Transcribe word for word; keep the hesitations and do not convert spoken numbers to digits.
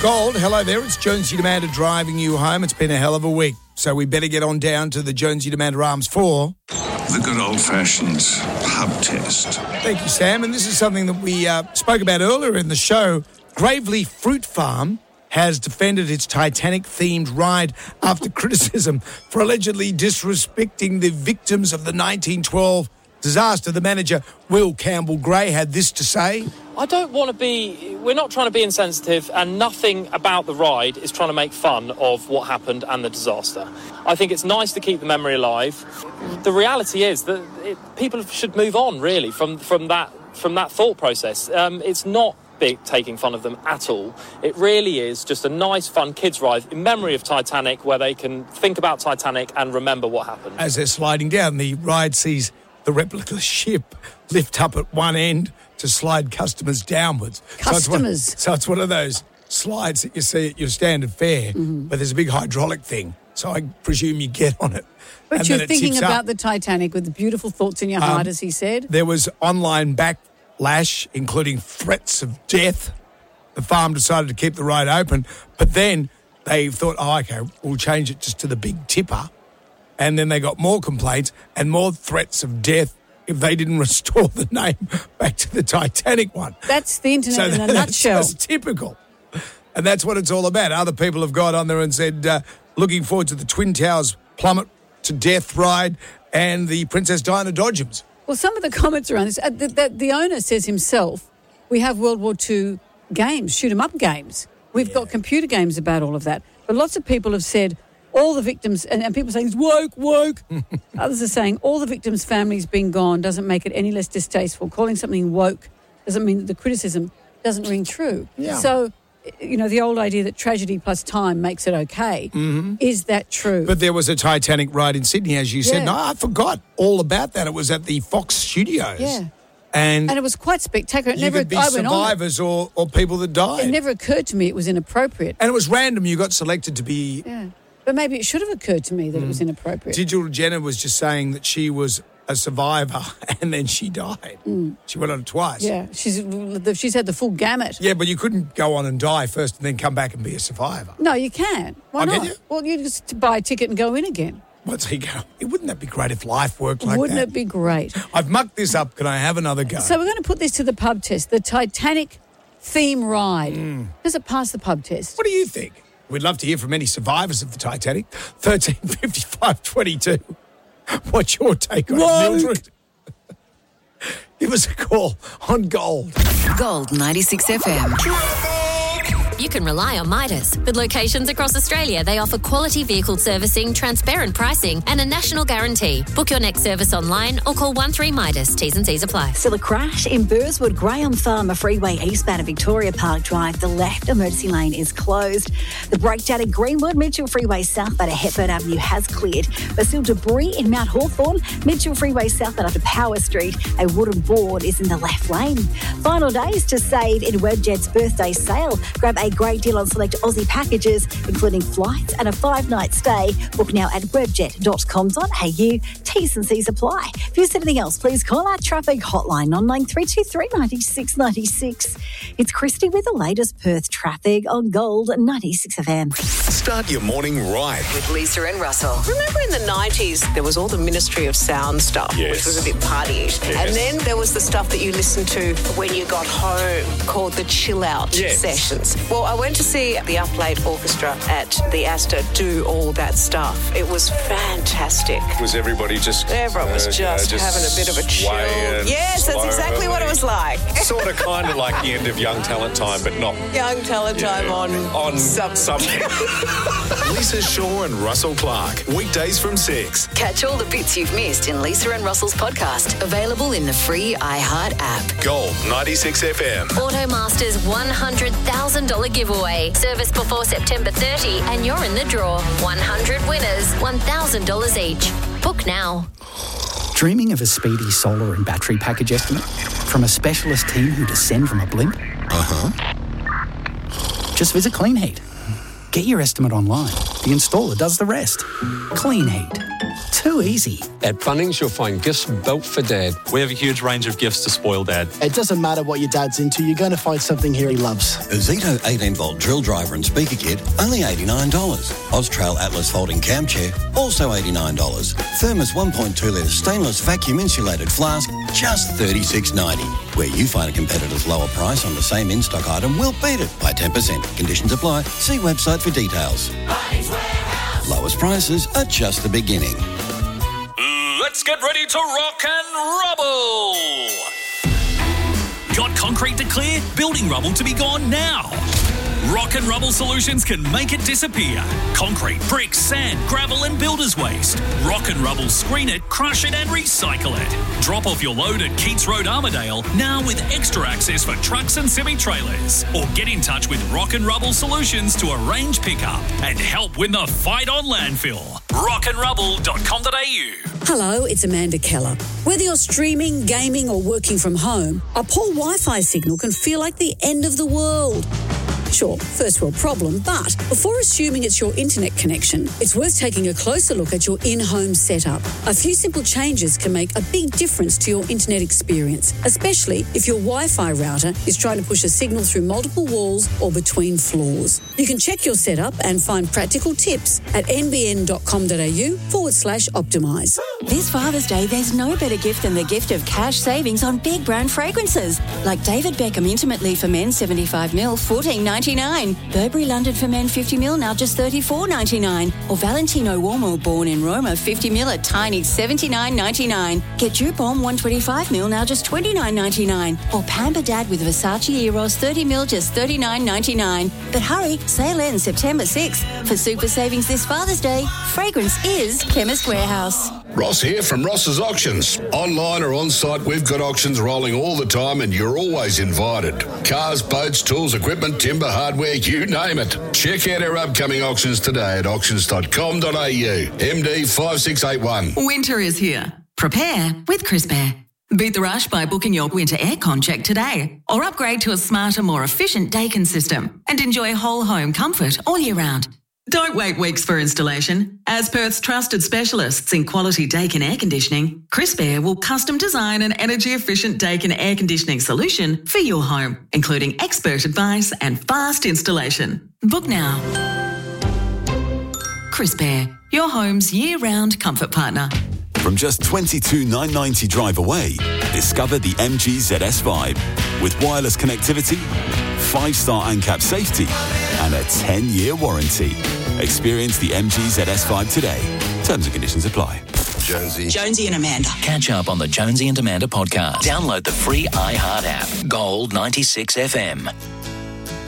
Gold, hello there. It's Jonesy Demander driving you home. It's been a hell of a week, so we better get on down to the Jonesy Demander Arms for... the good old-fashioned pub test. Thank you, Sam. And this is something that we uh, spoke about earlier in the show. Gravely Fruit Farm has defended its Titanic-themed ride after criticism for allegedly disrespecting the victims of the nineteen twelve disaster. The manager, Will Campbell-Gray, had this to say. I don't want to be... We're not trying to be insensitive, and nothing about the ride is trying to make fun of what happened and the disaster. I think it's nice to keep the memory alive. The reality is that it, people should move on, really, from, from, that, from that thought process. Um, it's not big taking fun of them at all. It really is just a nice, fun kids' ride in memory of Titanic, where they can think about Titanic and remember what happened. As they're sliding down, the ride sees the replica ship lift up at one end to slide customers downwards. Customers. So it's one, so it's one of those slides that you see at your standard fare, mm-hmm. but there's a big hydraulic thing. So I presume you get on it. But and you're then it thinking tips about up. the Titanic with the beautiful thoughts in your heart, um, as he said. There was online backlash, including threats of death. The farm decided to keep the ride open, but then they thought, oh, okay, we'll change it just to the big tipper. And then they got more complaints and more threats of death if they didn't restore the name back to the Titanic one. That's the internet so in a that's nutshell. That's typical. And that's what it's all about. Other people have got on there and said, uh, looking forward to the Twin Towers plummet to death ride and the Princess Diana Dodgems. Well, some of the comments around this, uh, the, the, the owner says himself, we have World War Two games, shoot-'em-up games. We've yeah. got computer games about all of that. But lots of people have said, all the victims, and, and people saying, it's woke, woke. Others are saying, all the victims' families being gone doesn't make it any less distasteful. Calling something woke doesn't mean that the criticism doesn't ring true. Yeah. So, you know, the old idea that tragedy plus time makes it okay, mm-hmm. is that true? But there was a Titanic ride in Sydney, as you yeah. said. No, I forgot all about that. It was at the Fox Studios. Yeah. And, and it was quite spectacular. It you never, could be I went survivors on or, or people that died. It never occurred to me it was inappropriate. And it was random. You got selected to be... Yeah. But maybe it should have occurred to me that mm. it was inappropriate. Digital Jenna was just saying that she was a survivor and then she died. Mm. She went on it twice. Yeah, she's she's had the full gamut. Yeah, but you couldn't go on and die first and then come back and be a survivor. No, you can. Why oh, not? Can you? Well, you just buy a ticket and go in again. What's he go? Wouldn't that be great if life worked like Wouldn't that? Wouldn't it be great? I've mucked this up. Can I have another go? So we're going to put this to the pub test. The Titanic theme ride. Mm. Does it pass the pub test? What do you think? We'd love to hear from any survivors of the Titanic. thirteen fifty-five twenty-two. What's your take on it, Mildred? Give us a call on Gold. Gold ninety-six F M. You can rely on Midas. With locations across Australia, they offer quality vehicle servicing, transparent pricing, and a national guarantee. Book your next service online or call one three Midas. T's and C's apply. Still a crash in Burswood, Graham Farmer Freeway eastbound of Victoria Park Drive. The left emergency lane is closed. The breakdown at Greenwood, Mitchell Freeway southbound of Hepburn Avenue has cleared. But still debris in Mount Hawthorn, Mitchell Freeway southbound after Power Street. A wooden board is in the left lane. Final days to save in Webjet's birthday sale. Grab a great deal on select Aussie packages, including flights and a five-night stay. Book now at webjet dot com dot a u. T's and C's apply. If you see anything else, please call our traffic hotline nine nine three two three nine six nine six. It's Christy with the latest Perth traffic on Gold ninety-six F M. Start your morning right with Lisa and Russell. Remember in the nineties, there was all the Ministry of Sound stuff, yes. which was a bit partyish. Yes. And then there was the stuff that you listened to when you got home called the chill out yes. sessions. Well, I went to see the Up Late Orchestra at the Astor do all that stuff. It was fantastic. Was everybody just... Everyone was uh, just, uh, just having a bit of a chill. Yes, that's exactly what it was like. Sort of kind of like the end of Young Talent Time, but not... Young Talent yeah, Time on... On some... something. Lisa Shaw and Russell Clark. Weekdays from six. Catch all the bits you've missed in Lisa and Russell's podcast. Available in the free iHeart app. Gold ninety-six F M. Automasters one hundred thousand dollars giveaway. Service before September thirtieth and you're in the draw. one hundred winners, one thousand dollars each. Book now. Dreaming of a speedy solar and battery package estimate? From a specialist team who descend from a blimp? Uh-huh. Just visit Clean Heat. Get your estimate online The installer does the rest. Clean heat. Too easy. At Bunnings, you'll find gifts built for Dad. We have a huge range of gifts to spoil Dad. It doesn't matter what your dad's into, you're going to find something here he loves. A Zito eighteen volt drill driver and speaker kit, only eighty-nine dollars. Austrail Atlas folding cam chair, also eighty-nine dollars. Thermos one point two litre stainless vacuum insulated flask, just thirty-six ninety. Where you find a competitor's lower price on the same in-stock item, we'll beat it by ten percent. Conditions apply. See website for details. Lowest prices are just the beginning. Let's get ready to rock and rubble! Got concrete to clear? Building rubble to be gone now. Rock and Rubble Solutions can make it disappear. Concrete, bricks, sand, gravel and builder's waste. Rock and Rubble screen it, crush it and recycle it. Drop off your load at Keats Road, Armidale, now with extra access for trucks and semi-trailers. Or get in touch with Rock and Rubble Solutions to arrange pickup and help win the fight on landfill. rock and rubble dot com dot a u. Hello, it's Amanda Keller. Whether you're streaming, gaming or working from home, a poor Wi-Fi signal can feel like the end of the world. Sure, first world problem, but before assuming it's your internet connection, it's worth taking a closer look at your in-home setup. A few simple changes can make a big difference to your internet experience, especially if your Wi-Fi router is trying to push a signal through multiple walls or between floors. You can check your setup and find practical tips at n b n dot com dot a u forward slash optimise. This Father's Day, there's no better gift than the gift of cash savings on big brand fragrances. Like David Beckham Intimate Leaf for Men seventy-five mil, fourteen ninety-nine. Burberry London for Men fifty mil, now just thirty-four ninety-nine. Or Valentino Uomo Born in Roma fifty mil at tiny seventy-nine ninety-nine. Get Dupont one twenty-five mil, now just twenty-nine ninety-nine. Or Pamper Dad with Versace Eros thirty mil, just thirty-nine ninety-nine. But hurry, sale ends September sixth. For super savings this Father's Day, fragrance is Chemist Warehouse. Ross here from Ross's Auctions. Online or on site, we've got auctions rolling all the time and you're always invited. Cars, boats, tools, equipment, timber, hardware, you name it. Check out our upcoming auctions today at auctions dot com dot a u. M D five six eight one. Winter is here. Prepare with Crisp Air. Beat the rush by booking your winter aircon check today or upgrade to a smarter, more efficient Daikin system and enjoy whole home comfort all year round. Don't wait weeks for installation. As Perth's trusted specialists in quality Daikin air conditioning, Crisp Air will custom design an energy-efficient Daikin air conditioning solution for your home, including expert advice and fast installation. Book now. Crisp Air, your home's year-round comfort partner. From just twenty-two thousand nine hundred ninety drive away, discover the M G Z S Vibe. With wireless connectivity, five-star ANCAP safety, and a ten-year warranty. Experience the M G Z S Vibe today. Terms and conditions apply. Jonesy. Jonesy and Amanda. Catch up on the Jonesy and Amanda podcast. Download the free iHeart app. Gold ninety-six F M.